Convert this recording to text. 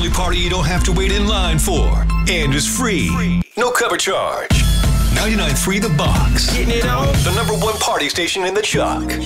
only party you don't have to wait in line for. And is free. No cover charge. 99.3 The Box. Getting it on. The #1 party station in the Chuck.